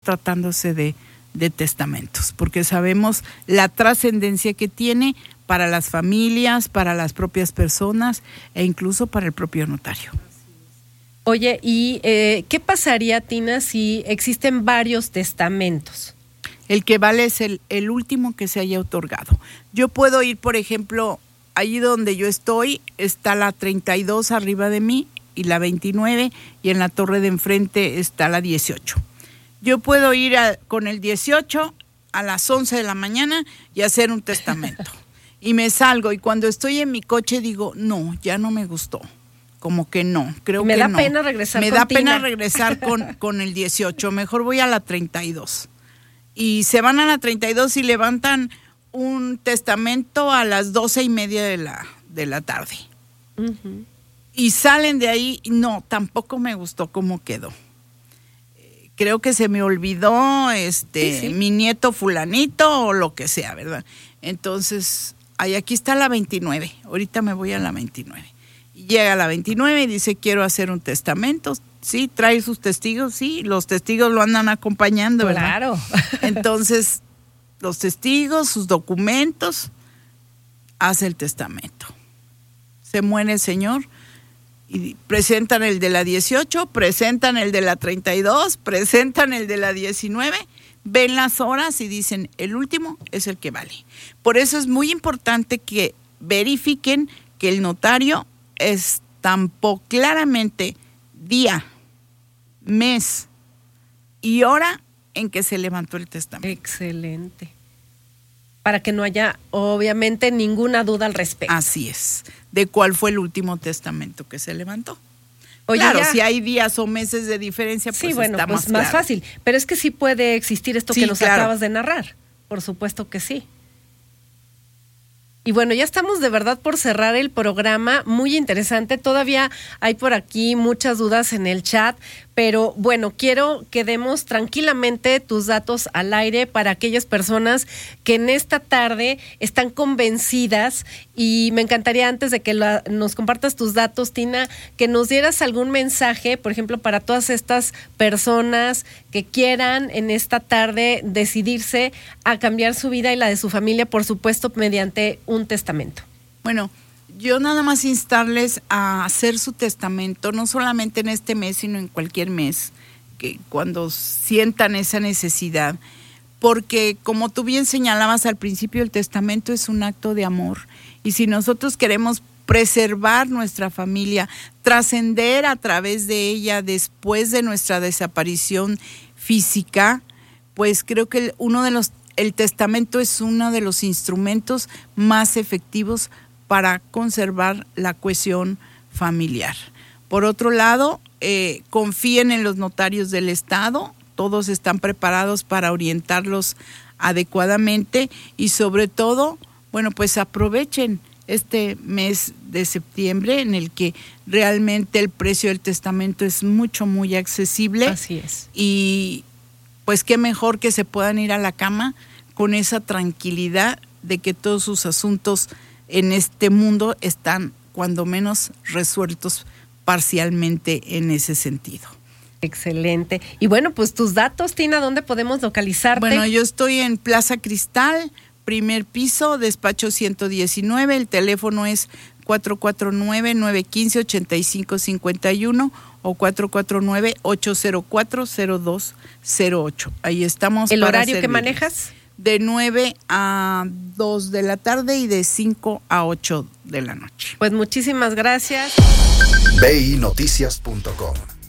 tratándose de testamentos, porque sabemos la trascendencia que tiene para las familias, para las propias personas e incluso para el propio notario. Oye, ¿y qué pasaría, Tina, si existen varios testamentos? El que vale es el último que se haya otorgado. Yo puedo ir, por ejemplo, allí donde yo estoy, está la 32 arriba de mí y la 29, y en la torre de enfrente está la 18. Yo puedo ir con el 18 a las 11 de la mañana y hacer un testamento. Y me salgo, y cuando estoy en mi coche digo, no, ya no me gustó. Como que no, creo que no. Me da pena regresar con Tina. Regresar con el 18, mejor voy a la 32. Y se van a la 32 y levantan un testamento a las 12:30 de la tarde. Uh-huh. Y salen de ahí, no, tampoco me gustó cómo quedó. Creo que se me olvidó sí. Mi nieto fulanito o lo que sea, ¿verdad? Entonces, aquí está la 29, ahorita me voy a la 29. Y llega a la 29 y dice, quiero hacer un testamento. Sí, trae sus testigos, sí, los testigos lo andan acompañando, ¿verdad? Claro. Entonces, los testigos, sus documentos, hace el testamento. Se muere el señor y presentan el de la 18, presentan el de la 32, presentan el de la 19, ven las horas y dicen, el último es el que vale. Por eso es muy importante que verifiquen que el notario estampó claramente día, mes y hora en que se levantó el testamento. Excelente. Para que no haya, obviamente, ninguna duda al respecto. Así es. De cuál fue el último testamento que se levantó. Oye, claro, si hay días o meses de diferencia, pues sí, bueno, está pues más claro. Fácil. Pero es que sí puede existir esto que nos acabas de narrar. Por supuesto que sí. Y bueno, ya estamos de verdad por cerrar el programa, muy interesante. Todavía hay por aquí muchas dudas en el chat, pero bueno, quiero que demos tranquilamente tus datos al aire para aquellas personas que en esta tarde están convencidas, y me encantaría, antes de que nos compartas tus datos, Tina, que nos dieras algún mensaje, por ejemplo, para todas estas personas que quieran en esta tarde decidirse a cambiar su vida y la de su familia, por supuesto, mediante un testamento. Bueno, yo nada más instarles a hacer su testamento, no solamente en este mes, sino en cualquier mes, que cuando sientan esa necesidad, porque como tú bien señalabas al principio, el testamento es un acto de amor, y si nosotros queremos preservar nuestra familia, trascender a través de ella después de nuestra desaparición física, pues creo que el testamento es uno de los instrumentos más efectivos para conservar la cohesión familiar. Por otro lado, confíen en los notarios del Estado, todos están preparados para orientarlos adecuadamente, y sobre todo, bueno, pues aprovechen este mes de septiembre en el que realmente el precio del testamento es muy accesible. Así es. Y pues qué mejor que se puedan ir a la cama con esa tranquilidad de que todos sus asuntos en este mundo están cuando menos resueltos parcialmente en ese sentido. Excelente. Y bueno, pues tus datos, Tina, ¿dónde podemos localizarte? Bueno, yo estoy en Plaza Cristal, primer piso, despacho 119, el teléfono es 449-915-8551 o 449-804-0208. Ahí estamos. ¿El horario que manejas? De 9 a 2 de la tarde y de 5 a 8 de la noche. Pues muchísimas gracias. BINoticias.com